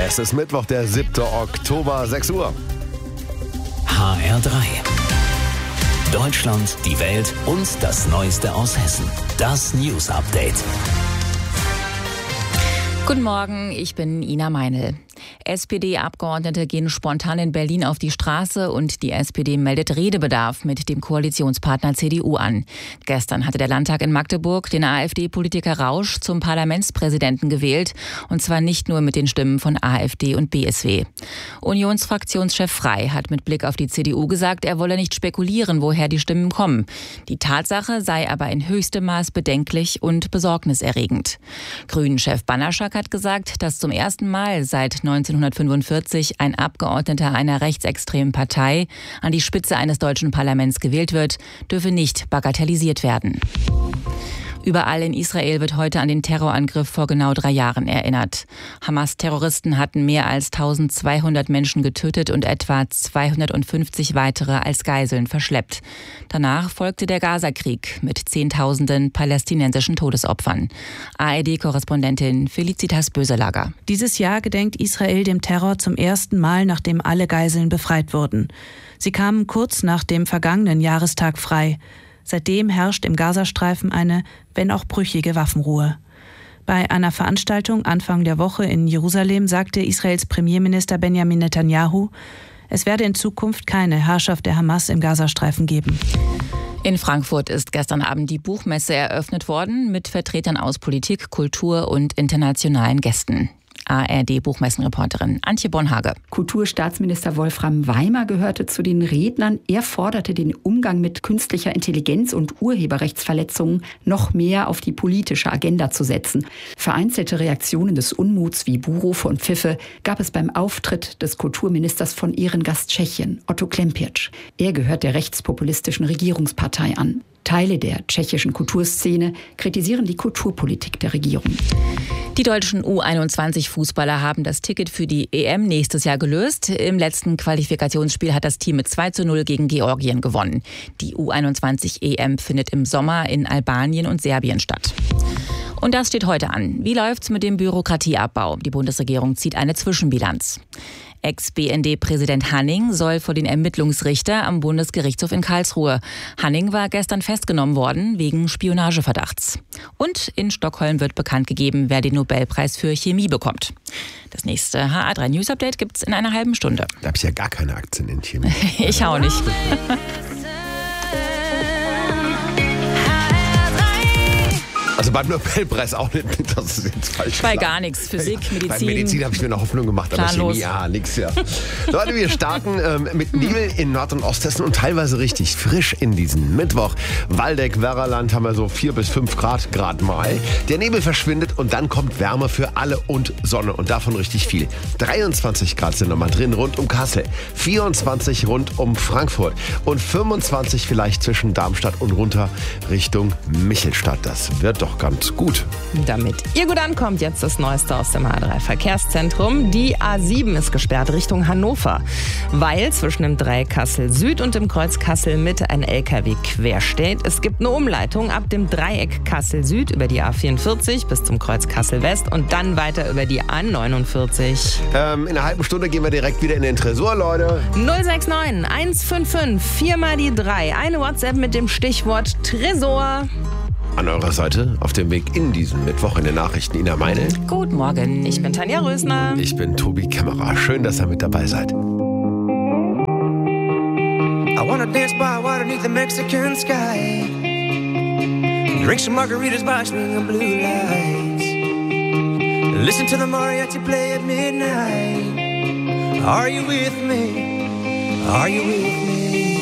Es ist Mittwoch, der 7. Oktober, 6 Uhr. HR3. Deutschland, die Welt und das Neueste aus Hessen. Das News Update. Guten Morgen, ich bin Ina Meinl. SPD-Abgeordnete gehen spontan in Berlin auf die Straße und die SPD meldet Redebedarf mit dem Koalitionspartner CDU an. Gestern hatte der Landtag in Magdeburg den AfD-Politiker Rausch zum Parlamentspräsidenten gewählt, und zwar nicht nur mit den Stimmen von AfD und BSW. Unionsfraktionschef Frey hat mit Blick auf die CDU gesagt, er wolle nicht spekulieren, woher die Stimmen kommen. Die Tatsache sei aber in höchstem Maß bedenklich und besorgniserregend. Grünen-Chef Banaszak hat gesagt, dass zum ersten Mal seit 1945 ein Abgeordneter einer rechtsextremen Partei an die Spitze eines deutschen Parlaments gewählt wird, dürfe nicht bagatellisiert werden. Überall in Israel wird heute an den Terrorangriff vor genau 3 Jahren erinnert. Hamas-Terroristen hatten mehr als 1200 Menschen getötet und etwa 250 weitere als Geiseln verschleppt. Danach folgte der Gaza-Krieg mit Zehntausenden palästinensischen Todesopfern. ARD-Korrespondentin Felicitas Böselager. Dieses Jahr gedenkt Israel dem Terror zum ersten Mal, nachdem alle Geiseln befreit wurden. Sie kamen kurz nach dem vergangenen Jahrestag frei. Seitdem herrscht im Gazastreifen eine, wenn auch brüchige, Waffenruhe. Bei einer Veranstaltung Anfang der Woche in Jerusalem sagte Israels Premierminister Benjamin Netanyahu, es werde in Zukunft keine Herrschaft der Hamas im Gazastreifen geben. In Frankfurt ist gestern Abend die Buchmesse eröffnet worden mit Vertretern aus Politik, Kultur und internationalen Gästen. ARD-Buchmessenreporterin Antje Bonhage. Kulturstaatsminister Wolfram Weimer gehörte zu den Rednern. Er forderte den Umgang mit künstlicher Intelligenz und Urheberrechtsverletzungen noch mehr auf die politische Agenda zu setzen. Vereinzelte Reaktionen des Unmuts wie Buhrufe und Pfiffe gab es beim Auftritt des Kulturministers von Ehrengast Tschechien, Otto Klempic. Er gehört der rechtspopulistischen Regierungspartei an. Teile der tschechischen Kulturszene kritisieren die Kulturpolitik der Regierung. Die deutschen U21-Fußballer haben das Ticket für die EM nächstes Jahr gelöst. Im letzten Qualifikationsspiel hat das Team mit 2:0 gegen Georgien gewonnen. Die U21-EM findet im Sommer in Albanien und Serbien statt. Und das steht heute an. Wie läuft's mit dem Bürokratieabbau? Die Bundesregierung zieht eine Zwischenbilanz. Ex-BND-Präsident Hanning soll vor den Ermittlungsrichter am Bundesgerichtshof in Karlsruhe. Hanning war gestern festgenommen worden wegen Spionageverdachts. Und in Stockholm wird bekannt gegeben, wer den Nobelpreis für Chemie bekommt. Das nächste HR3 News Update gibt's in einer halben Stunde. Da habe ich ja gar keine Aktien in Chemie. Ich auch nicht. Also beim Nobelpreis auch nicht, das ist jetzt falsch. Bei gar nichts. Physik, Medizin. Bei Medizin habe ich mir eine Hoffnung gemacht, aber planlos. Chemie, nix, ja. Leute, wir starten mit Nebel in Nord- und Osthessen und teilweise richtig frisch in diesen Mittwoch. Waldeck, Werraland haben wir so 4 bis 5 Grad gerade mal. Der Nebel verschwindet und dann kommt Wärme für alle und Sonne und davon richtig viel. 23 Grad sind nochmal drin rund um Kassel, 24 rund um Frankfurt und 25 vielleicht zwischen Darmstadt und runter Richtung Michelstadt. Das wird doch ganz gut. Damit ihr gut ankommt, jetzt das Neueste aus dem HR3 Verkehrszentrum. Die A7 ist gesperrt Richtung Hannover, weil zwischen dem Dreieck Kassel Süd und dem Kreuz Kassel Mitte ein LKW quer steht. Es gibt eine Umleitung ab dem Dreieck Kassel Süd über die A44 bis zum Kreuz Kassel West und dann weiter über die A49. In einer halben Stunde gehen wir direkt wieder in den Tresor, Leute. 069 155 4 mal die 3. Eine WhatsApp mit dem Stichwort Tresor. An eurer Seite auf dem Weg in diesen Mittwoch in den Nachrichten Ina Meinl. Guten Morgen. Ich bin Tanja Rösner. Ich bin Tobi Kämmerer. Schön, dass ihr mit dabei seid. I wanna dance by water beneath the Mexican sky. Drink some margaritas by swinging blue lights. Listen to the mariachi play at midnight. Are you with me? Are you with me?